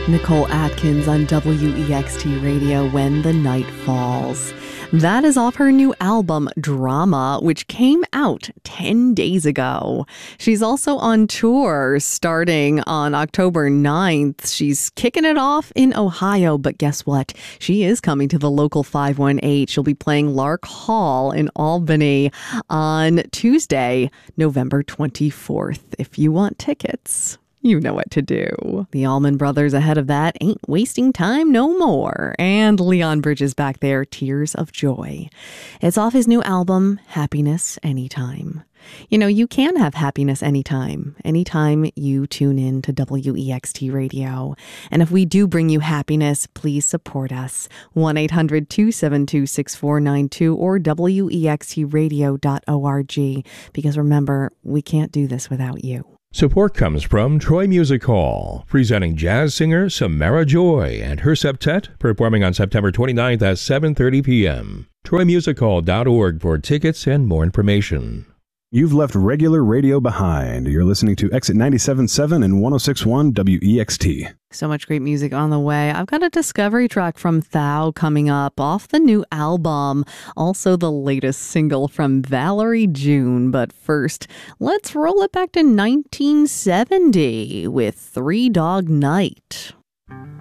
Nicole Atkins on WEXT Radio, When the Night Falls. That is off her new album, Drama, which came out 10 days ago. She's also on tour starting on October 9th. She's kicking it off in Ohio, but guess what? She is coming to the local 518. She'll be playing Lark Hall in Albany on Tuesday, November 24th. If you want tickets, you know what to do. The Allman Brothers ahead of that, Ain't Wasting Time No More. And Leon Bridges back there, Tears of Joy. It's off his new album, Happiness Anytime. You know, you can have happiness anytime you tune in to WEXT Radio. And if we do bring you happiness, please support us. 1-800-272-6492 or WEXTradio.org. Because remember, we can't do this without you. Support comes from Troy Music Hall, presenting jazz singer Samara Joy and her septet, performing on September 29th at 7:30 p.m. TroyMusicHall.org for tickets and more information. You've left regular radio behind. You're listening to Exit 97.7 and 106.1 WEXT. So much great music on the way. I've got a discovery track from Thou coming up off the new album. Also the latest single from Valerie June. But first, let's roll it back to 1970 with Three Dog Night.